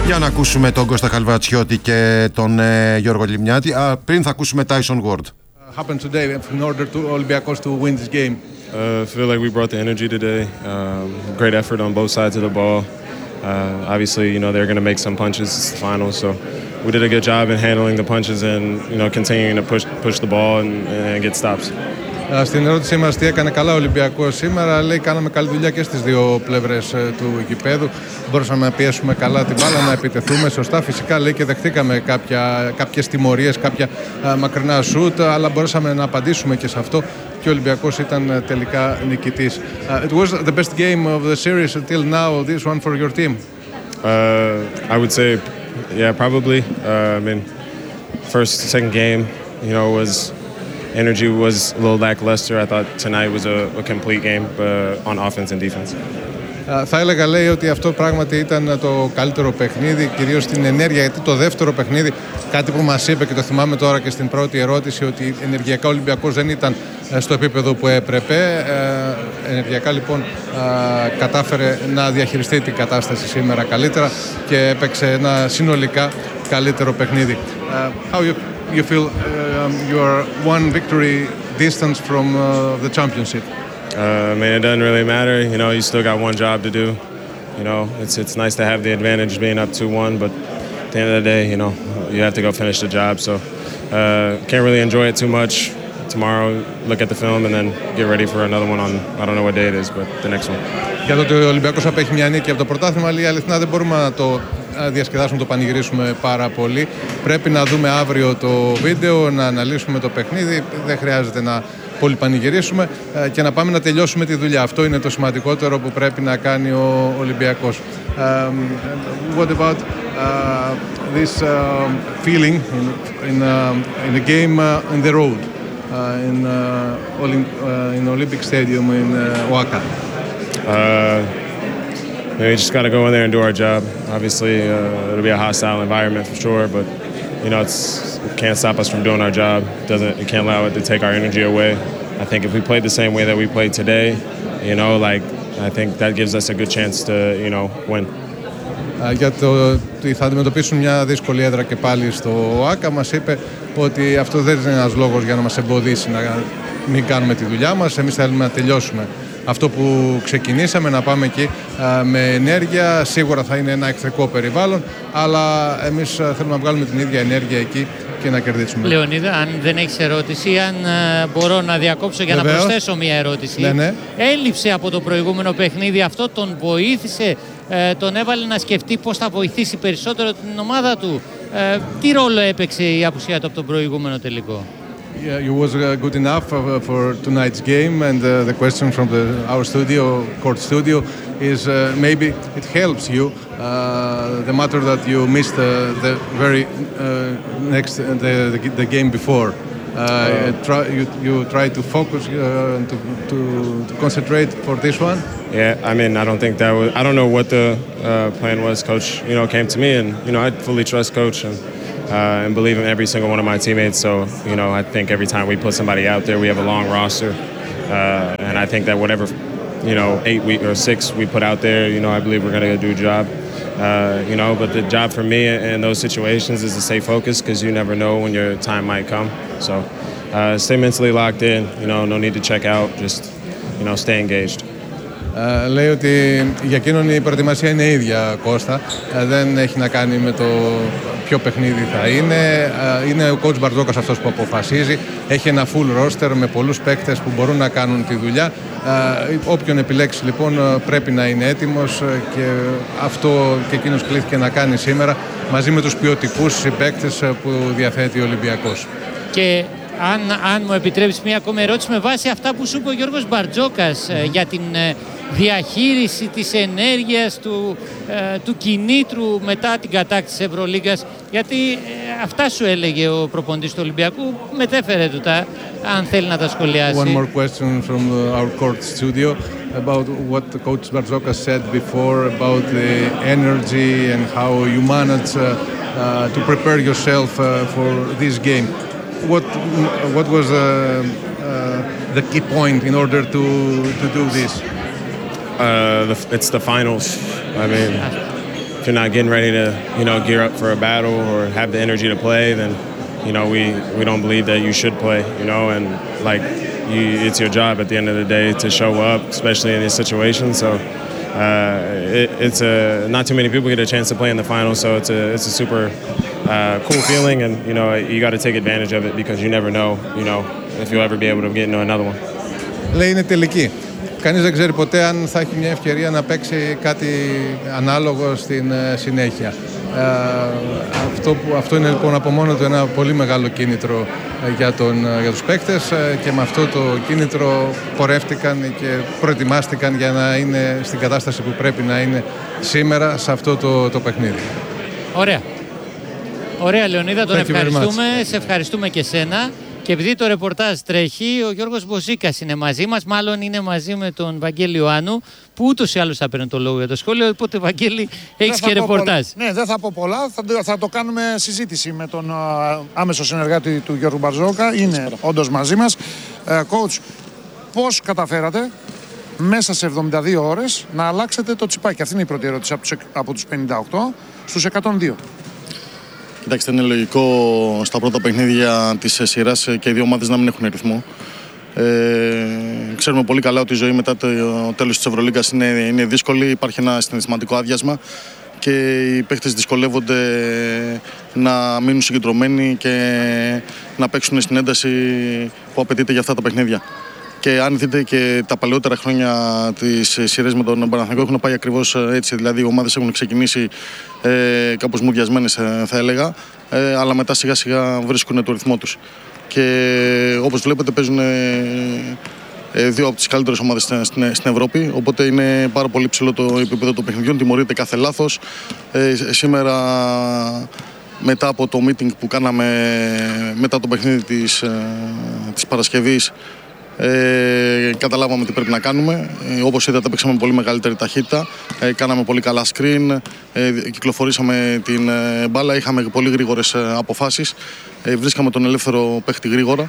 Για να ακούσουμε τον Κώστα Χαλβατσιώτη και τον Γιώργο Λιμνιάτη. Πριν θα ακούσουμε Tyson Ward. Happened today in order to Olympiacos to win this game? I feel like we brought the energy today. Great effort on both sides of the ball. Obviously, they're going to make some punches. It's the final, so we did a good job in handling the punches and continuing to push the ball and get stops. Στην ερώτησή μας τι έκανε καλά ο Ολυμπιακός σήμερα, λέει κάναμε καλή δουλειά και στις δύο πλευρές του γηπέδου. Μπορούσαμε να πιέσουμε καλά την μπάλα, να επιτεθούμε σωστά. Φυσικά λέει και δεχτήκαμε κάποιες τιμωρίες, κάποια μακρινά σουτ, αλλά μπορούσαμε να απαντήσουμε και σε αυτό και ο Ολυμπιακός ήταν τελικά νικητής. It was the best game of the series until now, this one for your team? I would say, yeah, probably. Second game, energy was a little lackluster. I thought tonight was a complete game on offense and defense. Θα έλεγα, λέει, ότι αυτό πράγματι ήταν το καλύτερο παιχνίδι, κυρίως στην ενέργεια, γιατί το δεύτερο παιχνίδι, κάτι που μας είπε και το θυμάμαι τώρα και στην πρώτη ερώτηση, ότι ενεργειακά ο Ολυμπιακός δεν ήταν στο επίπεδο που έπρεπε. Ενεργειακά λοιπόν κατάφερε να διαχειριστεί την κατάσταση σήμερα καλύτερα και έπαιξε ένα συνολικά καλύτερο παιχνίδι. How you feel you are one victory distance from the championship? It doesn't really matter. You still got one job to do. It's nice to have the advantage being up 2-1, but at the end of the day, you have to go finish the job. So can't really enjoy it too much. Tomorrow, look at the film and then get ready for another one on, I don't know what day it is, but the next one. Για το ότι ο Ολυμπιακός απέχει μια νίκη από το πρωτάθλημα, αλλά αληθινά δεν μπορούμε να το διασκεδάσουμε, το πανηγυρίσουμε πάρα πολύ. Πρέπει να δούμε αύριο το βίντεο, να αναλύσουμε το παιχνίδι. Δεν χρειάζεται να πολύ πανηγυρίσουμε και να πάμε να τελειώσουμε τη δουλειά. Αυτό είναι το σημαντικότερο που πρέπει να κάνει ο Ολυμπιακός. What about this feeling in a game in the road, in Olympic Stadium in Oaxaca? We just got to go in there and do our job. Obviously, it'll be a hostile environment for sure, but it can't stop us from doing our job. It can't allow it to take our energy away. I think if we played the same way that we played today, I think that gives us a good chance to, win. Για το ότι θα αντιμετωπίσουν μια δύσκολη έδρα και πάλι στο ΟΑΚΑ, μας είπε ότι αυτό δεν είναι ένας λόγος για να μας εμποδίσει να μην κάνουμε τη δουλειά μας. Εμείς θέλουμε να τελειώσουμε αυτό που ξεκινήσαμε, να πάμε εκεί με ενέργεια. Σίγουρα θα είναι ένα εχθρικό περιβάλλον, αλλά εμείς θέλουμε να βγάλουμε την ίδια ενέργεια εκεί και να κερδίσουμε. Λεωνίδα, αν δεν έχεις ερώτηση, αν μπορώ να διακόψω για να προσθέσω μια ερώτηση. Ναι. Έλειψε από το προηγούμενο παιχνίδι, αυτό τον βοήθησε, τον έβαλε να σκεφτεί πώς θα βοηθήσει περισσότερο την ομάδα του. Τι ρόλο έπαιξε η απουσία του από τον προηγούμενο τελικό? Yeah, it was good enough for tonight's game, and the question from our court studio is maybe it helps you. The matter that you missed the very the game before. You try to focus to concentrate for this one. Yeah, I don't think that was. I don't know what the plan was. Coach, came to me, and I fully trust Coach and believe in every single one of my teammates. So, I think every time we put somebody out there, we have a long roster. And I think that whatever, 8 or 6 we put out there, I believe we're going to do a job. But the job for me in those situations is to stay focused because you never know when your time might come. So, stay mentally locked in, no need to check out, just, stay engaged. Λέει ότι για εκείνον η προετοιμασία είναι ίδια, Κώστα. Δεν έχει να κάνει με το ποιο παιχνίδι θα είναι. Είναι ο coach Μπαρτζόκας αυτός που αποφασίζει. Έχει ένα full roster με πολλούς παίκτες που μπορούν να κάνουν τη δουλειά. Όποιον επιλέξει λοιπόν πρέπει να είναι έτοιμος και αυτό και εκείνος κλήθηκε να κάνει σήμερα μαζί με τους ποιοτικούς συμπαίκτες που διαθέτει ο Ολυμπιακός. Και αν μου επιτρέψεις μια ακόμη ερώτηση με βάση αυτά που σου είπε ο Γιώργος Μπαρτζόκας για την διαχείριση της ενέργειας του κινήτρου μετά την κατάκτηση της Ευρωλίγκας, γιατί αυτά σου έλεγε ο προπονητής του Ολυμπιακού, μετέφερε του τα, αν θέλει να τα σχολιάσει. One more question from our court studio about what the coach Barzokas said before about the energy and how you manage to prepare yourself for this game. What was the key point in order to do this? It's the finals. I mean, you're not getting ready to, gear up for a battle or have the energy to play, then, we don't believe that you should play, and like it's your job at the end of the day to show up, especially in this situation. So it's not too many people get a chance to play in the final, so it's a super cool feeling, and you got to take advantage of it because you never know, if you'll ever be able to get into another one. Λέει είναι τελική. Κανείς δεν ξέρει ποτέ αν θα έχει μια ευκαιρία να παίξει κάτι ανάλογο στην συνέχεια. Αυτό είναι λοιπόν από μόνο του ένα πολύ μεγάλο κίνητρο για τους παίκτες και με αυτό το κίνητρο πορεύτηκαν και προετοιμάστηκαν για να είναι στην κατάσταση που πρέπει να είναι σήμερα σε αυτό το παιχνίδι. Ωραία. Ωραία, Λεωνίδα, τον ευχαριστούμε. Σε ευχαριστούμε και σένα. Και επειδή το ρεπορτάζ τρέχει, ο Γιώργος Μποζίκας είναι μαζί μας, μάλλον είναι μαζί με τον Βαγγέλη Ιωάννου, που ούτως ή άλλως θα παίρνει το λόγο για το σχόλιο. Οπότε, Βαγγέλη, έχεις και ρεπορτάζ. Ναι, δεν θα πω πολλά. Θα το κάνουμε συζήτηση με τον άμεσο συνεργάτη του Γιώργου Μπαρζόκα. Είναι όντως μαζί μας. Coach, πώς καταφέρατε μέσα σε 72 ώρες να αλλάξετε το τσιπάκι? Αυτή είναι η πρώτη ερώτηση από τους 58 στους 102. Κοιτάξτε, είναι λογικό στα πρώτα παιχνίδια της σειράς και οι δύο ομάδες να μην έχουν ρυθμό. Ξέρουμε πολύ καλά ότι η ζωή μετά το τέλος της Ευρωλίγκας είναι δύσκολη. Υπάρχει ένα συναισθηματικό άδειασμα και οι παίχτες δυσκολεύονται να μείνουν συγκεντρωμένοι και να παίξουν στην ένταση που απαιτείται για αυτά τα παιχνίδια. Και αν δείτε και τα παλαιότερα χρόνια της σειρές με τον Παναθηναϊκό έχουν πάει ακριβώς έτσι. Δηλαδή οι ομάδες έχουν ξεκινήσει κάπως μουδιασμένες θα έλεγα, αλλά μετά σιγά σιγά βρίσκουν το ρυθμό τους. Και όπως βλέπετε παίζουν δύο από τις καλύτερες ομάδες στην Ευρώπη, οπότε είναι πάρα πολύ ψηλό το επίπεδο των παιχνιδιών, τιμωρείται κάθε λάθος. Σήμερα μετά από το meeting που κάναμε μετά το παιχνίδι της Παρασκευής, καταλάβαμε τι πρέπει να κάνουμε. Όπως είδατε, παίξαμε πολύ μεγαλύτερη ταχύτητα, κάναμε πολύ καλά screen, κυκλοφορήσαμε την μπάλα, είχαμε πολύ γρήγορες αποφάσεις, βρίσκαμε τον ελεύθερο παίχτη γρήγορα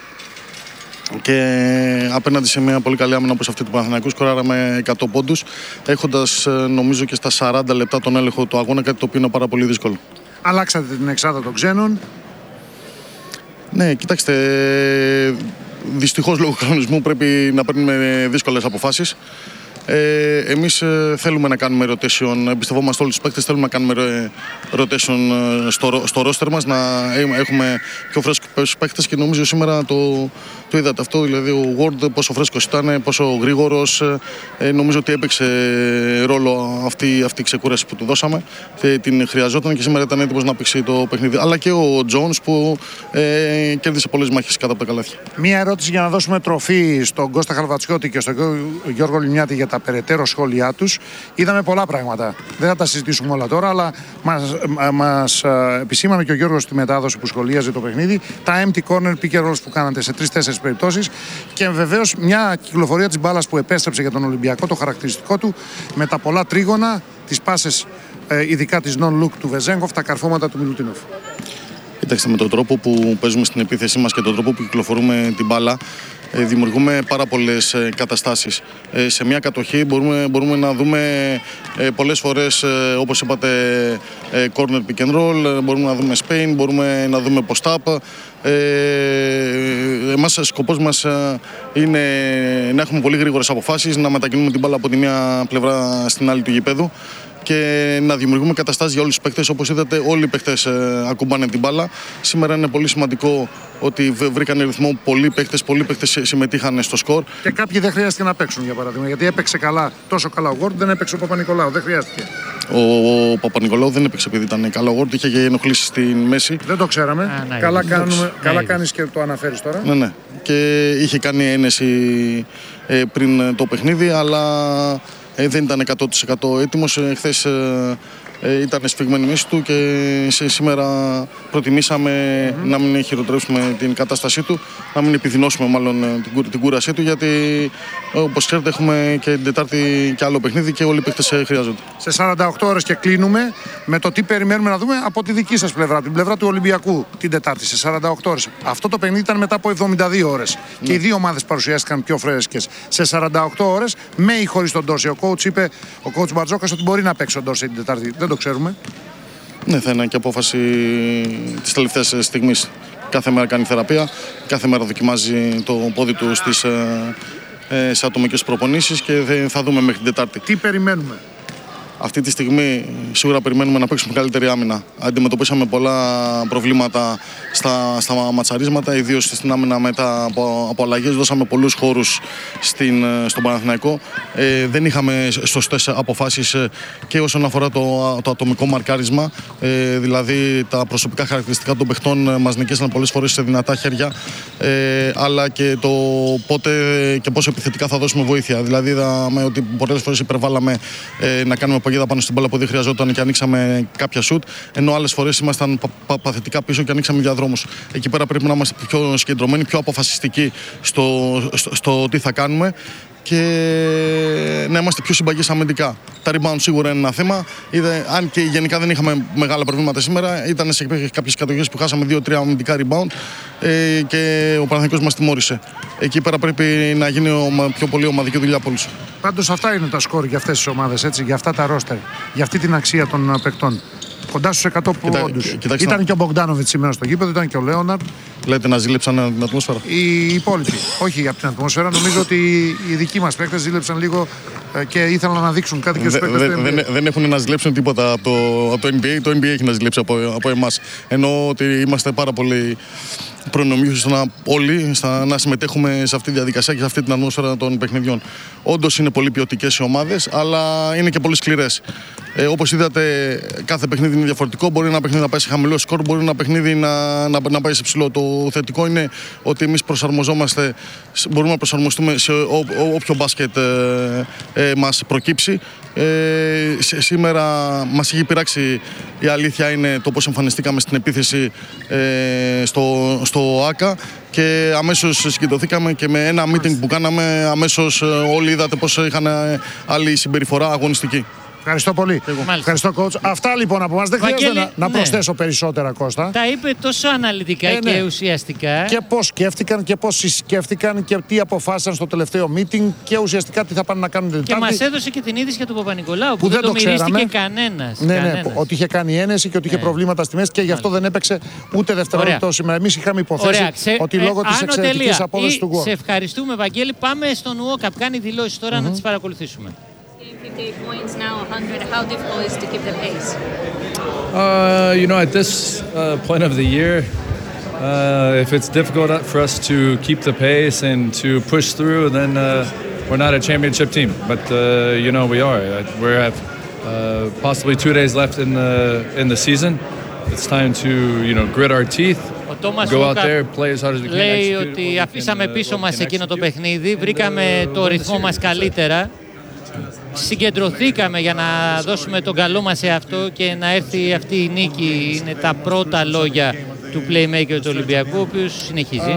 και απέναντι σε μια πολύ καλή άμυνα όπως αυτή του Παναθηναϊκού σκοράραμε 100 πόντους, έχοντας νομίζω και στα 40 λεπτά τον έλεγχο του αγώνα, κάτι το οποίο είναι πάρα πολύ δύσκολο. Αλλάξατε την εξάδα των ξένων. Ναι, κοιτάξτε, δυστυχώς λόγω κανονισμού πρέπει να παίρνουμε δύσκολες αποφάσεις. Εμείς θέλουμε να κάνουμε rotation, εμπιστευόμαστε όλους τους παίκτες, θέλουμε να κάνουμε rotation στο roster μας, να έχουμε πιο φρέσκους παίκτες και νομίζω σήμερα το είδατε αυτό, δηλαδή ο Ward πόσο φρέσκος ήταν, πόσο γρήγορος, νομίζω ότι έπαιξε ρόλο αυτή η ξεκούραση που του δώσαμε, την χρειαζόταν και σήμερα ήταν έτοιμος να παίξει το παιχνίδι, αλλά και ο Jones που κέρδισε πολλές μάχες κάτω από τα καλάθια. Μία ερώτηση για να δώσουμε τροφή στον Κώστα Χαλβατσιώτη και στον Γιώργο Λιμιάτη για τα περαιτέρω σχόλιά τους. Είδαμε πολλά πράγματα. Δεν θα τα συζητήσουμε όλα τώρα, αλλά μας επισήμανε και ο Γιώργος στη μετάδοση που σχολίαζε το παιχνίδι τα empty corner pick and rolls που κάνατε σε 3-4 περιπτώσεις και βεβαίως μια κυκλοφορία της μπάλας που επέστρεψε για τον Ολυμπιακό, το χαρακτηριστικό του με τα πολλά τρίγωνα, τις πάσες ειδικά της non-look του Βεζέγκοφ, τα καρφώματα του Μιλουτίνοφ. Κοιτάξτε, με τον τρόπο που παίζουμε στην επίθεσή μας και τον τρόπο που κυκλοφορούμε την μπάλα, δημιουργούμε πάρα πολλές καταστάσεις. Σε μια κατοχή μπορούμε να δούμε πολλές φορές, όπως είπατε, corner pick and roll, μπορούμε να δούμε Spain, μπορούμε να δούμε post-up. Σκοπός μας είναι να έχουμε πολύ γρήγορες αποφάσεις, να μετακινούμε την μπάλα από τη μία πλευρά στην άλλη του γηπέδου και να δημιουργούμε καταστάσεις για όλους τους παίκτες. Όπως είδατε, όλοι οι παίκτες ακουμπάνε την μπάλα. Σήμερα είναι πολύ σημαντικό ότι βρήκαν ρυθμό πολλοί παίκτες συμμετείχαν στο σκορ. Και κάποιοι δεν χρειάστηκε να παίξουν, για παράδειγμα, γιατί έπαιξε τόσο καλά ο Ward, δεν έπαιξε ο Παπα-Νικολάου, δεν χρειάστηκε. Ο Παπα-Νικολάου δεν έπαιξε επειδή ήταν καλά ο Ward, είχε και ενοχλήσει στην μέση. Δεν το ξέραμε. Καλά κάνεις και το αναφέρεις τώρα. Ναι. Και είχε κάνει ένεση πριν το παιχνίδι, αλλά δεν ήταν 100% έτοιμος. Χθες ήταν σφιγμένη μέση του και σήμερα προτιμήσαμε να μην χειροτερεύσουμε την κατάστασή του, να μην επιδεινώσουμε μάλλον την κούρασή του, γιατί όπως ξέρετε έχουμε και την Τετάρτη και άλλο παιχνίδι και όλοι οι παίκτες χρειάζονται. Σε 48 ώρες και κλείνουμε με το τι περιμένουμε να δούμε από τη δική σας πλευρά, την πλευρά του Ολυμπιακού την Τετάρτη, σε 48 ώρες. Αυτό το παιχνίδι ήταν μετά από 72 ώρες και οι δύο ομάδες παρουσιάστηκαν πιο φρέσκες. Σε 48 ώρες, με ή χωρίς τον Ντόρση. Ο coach είπε, ο coach Μπαρτζόκας, ότι μπορεί να παίξει τον Ντόρση την Τετάρτη. δεν το ξέρουμε. Ναι, θα είναι και απόφαση της τελευταίας στιγμής. Κάθε μέρα κάνει θεραπεία, κάθε μέρα δοκιμάζει το πόδι του σε ατομικές προπονήσεις και θα δούμε μέχρι την Τετάρτη. Τι περιμένουμε? Αυτή τη στιγμή σίγουρα περιμένουμε να παίξουμε καλύτερη άμυνα. Αντιμετωπίσαμε πολλά προβλήματα στα ματσαρίσματα, ιδίως στην άμυνα μετά από αλλαγές. Δώσαμε πολλούς χώρους στον Παναθηναϊκό. Δεν είχαμε σωστές αποφάσεις και όσον αφορά το ατομικό μαρκάρισμα. Δηλαδή τα προσωπικά χαρακτηριστικά των παιχτών μας νικήσαν πολλές φορές σε δυνατά χέρια. Αλλά και το πότε και πόσο επιθετικά θα δώσουμε βοήθεια. Δηλαδή είδαμε ότι πολλές φορές υπερβάλαμε να κάνουμε παγίδα πάνω στην μπάλα που δεν χρειαζόταν και ανοίξαμε κάποια σουτ, ενώ άλλες φορές ήμασταν παθητικά πίσω και ανοίξαμε διαδρόμους. Εκεί πέρα πρέπει να είμαστε πιο συγκεντρωμένοι, πιο αποφασιστικοί στο τι θα κάνουμε και να είμαστε πιο συμπαγείς αμυντικά. Τα rebound σίγουρα είναι ένα θέμα. Αν και γενικά δεν είχαμε μεγάλα προβλήματα σήμερα, ήταν σε κάποιες κατοχές που χάσαμε 2-3 αμυντικά rebound και ο Παναθηναϊκός μας τιμώρησε. Εκεί πέρα πρέπει να γίνει πιο πολύ ομαδική δουλειά από όλους. Πάντως αυτά είναι τα σκορ για αυτές τις ομάδες, έτσι, για αυτά τα ρόστερ, για αυτή την αξία των παικτών. Κοντά στους 100 πόντους. Ήταν και ο Μπογκντάνοβιτς σήμερα στο γήπεδο, ήταν και ο Λέοναρντ. Λέτε να ζήλεψαν την ατμόσφαιρα? Οι υπόλοιποι. Όχι από την ατμόσφαιρα. Νομίζω ότι οι δικοί μας παίκτες ζήλεψαν λίγο και ήθελαν να δείξουν κάτι και στους παίκτες. Δεν έχουν να ζηλέψουν τίποτα από το NBA. Το NBA έχει να ζηλέψει από εμάς. Ενώ ότι είμαστε πάρα πολύ προνομιούχοι όλοι να συμμετέχουμε σε αυτή τη διαδικασία και σε αυτή την ατμόσφαιρα των παιχνιδιών. Όντως είναι πολύ ποιοτικές οι ομάδες, αλλά είναι και πολύ σκληρές. Όπως είδατε, κάθε παιχνίδι είναι διαφορετικό. Μπορεί ένα παιχνίδι να πάει σε χαμηλό σκορ, μπορεί ένα παιχνίδι να πάει σε ψηλό. Το θετικό είναι ότι εμείς μπορούμε να προσαρμοστούμε σε όποιο μπάσκετ μας προκύψει. Σήμερα μας έχει πειράξει, η αλήθεια είναι, το πώς εμφανιστήκαμε στην επίθεση στο ΆΚΑ και αμέσως συγκεντρωθήκαμε και με ένα meeting που κάναμε αμέσως όλοι είδατε πώς είχαν άλλη συμπεριφορά αγωνιστική. Ευχαριστώ πολύ. Ευχαριστώ, coach. Αυτά λοιπόν από εμάς. Δεν χρειάζεται να προσθέσω περισσότερα, Κώστα. Τα είπε τόσο αναλυτικά και ουσιαστικά. Και πώς σκέφτηκαν και πώς συσκέφτηκαν και τι αποφάσισαν στο τελευταίο meeting και ουσιαστικά τι θα πάνε να κάνουν την Τετάρτη. Και μας έδωσε και την είδηση για τον Παπα-Νικολάου που δεν το μυρίστηκε κανένας. Ναι, ότι είχε κάνει ένεση και ότι είχε προβλήματα στη μέση και γι' αυτό δεν έπαιξε ούτε δευτερόλεπτο σήμερα. Εμείς είχαμε υποθέσει ότι λόγω της εξαιρετικής απόδοσης του γκολ. Σε ευχαριστούμε, Βαγγέλη. Πάμε στον Walkup. Κάνει δηλώσεις τώρα να τις παρακολουθήσουμε. 58 points now, 100. How difficult is it to keep the pace? At this point of the year, if it's difficult for us to keep the pace and to push through, then we're not a championship team. But we are. We have possibly 2 days left in the season. It's time to grit our teeth. Go out there, play as hard as we can. Λέει ότι αφήσαμε πίσω μας εκείνο το παιχνίδι, βρήκαμε το ρυθμό μας καλύτερα. Συγκεντρωθήκαμε για να δώσουμε τον καλό μας σε αυτό και να έρθει αυτή η νίκη. Είναι τα πρώτα λόγια του playmaker του Ολυμπιακού, ο οποίος συνεχίζει.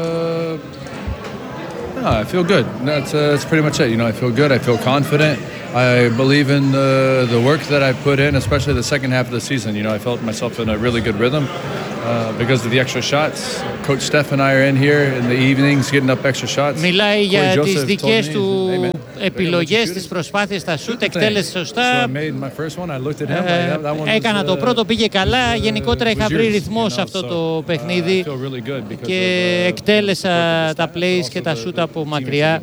I feel good. That's pretty much it. I feel good. I feel confident. I believe in the work that I put in, especially the second half of the season. I felt myself in a really good rhythm because of the extra shots. Coach Steph and I are in here in the evenings getting up extra shots. Μιλάει για τις δικές του επιλογές, τις προσπάθειες στα σούτ, εκτέλεσε σωστά. Έκανα το πρώτο, πήγε καλά. Γενικότερα είχα βρει ρυθμό σε αυτό το παιχνίδι και εκτέλεσα τα plays και τα σούτ από μακριά.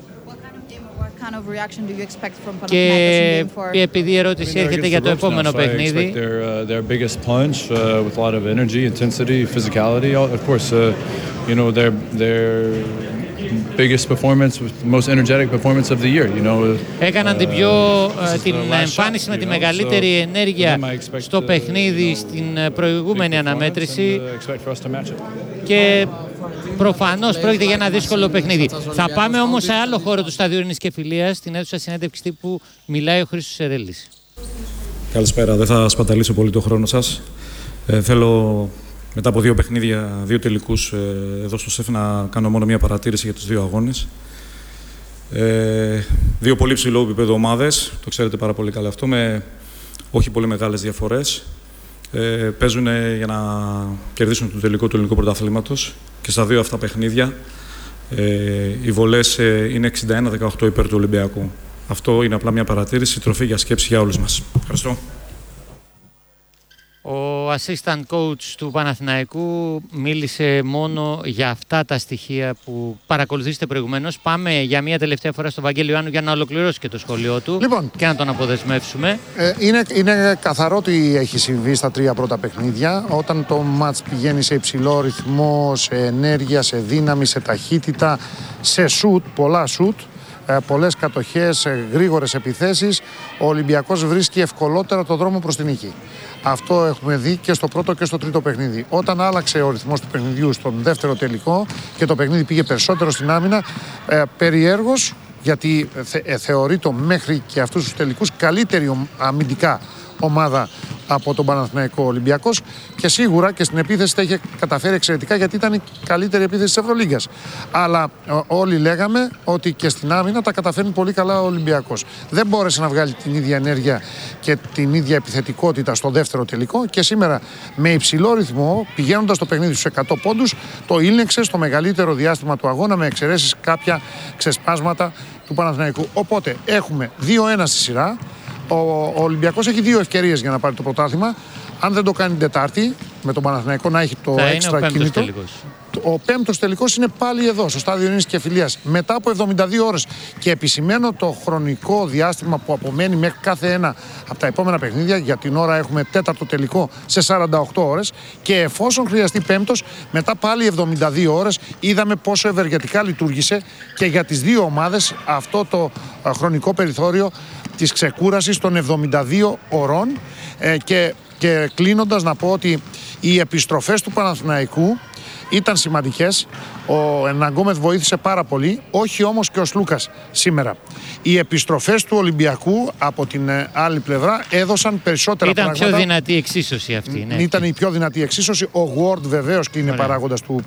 Και επειδή η ερώτηση έρχεται για το επόμενο παιχνίδι. Their biggest punch with a lot of energy, intensity, physicality. Of course, their biggest performance, most energetic performance of the year. Έκαναν την εμφάνιση με τη μεγαλύτερη ενέργεια στο παιχνίδι στην προηγούμενη αναμέτρηση και προφανώς πρόκειται για ένα δύσκολο παιχνίδι. Θα πάμε όμως σε άλλο χώρο του Σταδίου Ειρήνης και Φιλίας, στην αίθουσα συνέντευξης που μιλάει ο Χρήστος Σερέλης. Καλησπέρα, δεν θα σπαταλήσω πολύ το χρόνο σας. Θέλω μετά από 2 παιχνίδια, 2 τελικούς εδώ στο ΣΕΦ να κάνω μόνο μία παρατήρηση για τους 2 αγώνες. 2 πολύ ψηλό επίπεδο ομάδες, το ξέρετε πάρα πολύ καλά αυτό, με όχι πολύ μεγάλες διαφορές. Παίζουν για να κερδίσουν το τελικό του ελληνικού πρωταθλήματος και στα 2 αυτά παιχνίδια οι βολές είναι 61-18 υπέρ του Ολυμπιακού. Αυτό είναι απλά μια παρατήρηση, τροφή για σκέψη για όλους μας. Ευχαριστώ. Ο assistant coach του Παναθηναϊκού μίλησε μόνο για αυτά τα στοιχεία που παρακολουθήσετε προηγουμένως. Πάμε για μια τελευταία φορά στο Βαγγέλη Ιωάννου για να ολοκληρώσει και το σχόλιο του και να τον αποδεσμεύσουμε. Είναι καθαρό τι έχει συμβεί στα 3 πρώτα παιχνίδια. Όταν το μάτς πηγαίνει σε υψηλό ρυθμό, σε ενέργεια, σε δύναμη, σε ταχύτητα, σε σουτ, πολλά σουτ, πολλές κατοχές, γρήγορες επιθέσεις, ο Ολυμπιακός βρίσκει ευκολότερα το δρόμο προς την νίκη. Αυτό έχουμε δει και στο πρώτο και στο τρίτο παιχνίδι. Όταν άλλαξε ο ρυθμός του παιχνιδιού στον δεύτερο τελικό και το παιχνίδι πήγε περισσότερο στην άμυνα, περιέργως, γιατί θεωρείται μέχρι και αυτούς τους τελικούς καλύτερη αμυντικά ομάδα από τον Παναθηναϊκό Ολυμπιακός, και σίγουρα και στην επίθεση τα είχε καταφέρει εξαιρετικά, γιατί ήταν η καλύτερη επίθεση της Ευρωλίγκας. Αλλά όλοι λέγαμε ότι και στην άμυνα τα καταφέρνει πολύ καλά ο Ολυμπιακός. Δεν μπόρεσε να βγάλει την ίδια ενέργεια και την ίδια επιθετικότητα στο δεύτερο τελικό, και σήμερα με υψηλό ρυθμό, πηγαίνοντας το παιχνίδι στους 100 πόντους, το ήλνεξε στο μεγαλύτερο διάστημα του αγώνα, με εξαιρέσεις κάποια ξεσπάσματα του Παναθηναϊκού. Οπότε έχουμε 2-1 στη σειρά. Ο Ολυμπιακός έχει 2 ευκαιρίες για να πάρει το πρωτάθλημα. Αν δεν το κάνει την Τετάρτη, με τον Παναθηναϊκό να έχει το έξτρα κίνητρο. Ο 5ος τελικός είναι πάλι εδώ, στο στάδιο Ειρήνης και Φιλίας, μετά από 72 ώρες. Και επισημαίνω το χρονικό διάστημα που απομένει μέχρι κάθε ένα από τα επόμενα παιχνίδια. Για την ώρα έχουμε 4ο τελικό σε 48 ώρες. Και εφόσον χρειαστεί 5ος, μετά πάλι 72 ώρες. Είδαμε πόσο ευεργετικά λειτουργήσε και για τις 2 ομάδες αυτό το χρονικό περιθώριο της ξεκούρασης των 72 ωρών. Και κλείνοντας, να πω ότι οι επιστροφές του Παναθηναϊκού ήταν σημαντικές. Ο Εναγκόμεθ βοήθησε πάρα πολύ, όχι όμως και ο Σλούκας σήμερα. Οι επιστροφές του Ολυμπιακού από την άλλη πλευρά έδωσαν περισσότερα πράγματα. Ήταν πιο δυνατή εξίσωση αυτή. Ήταν η πιο δυνατή εξίσωση. Ο Ward βεβαίως και είναι παράγοντας του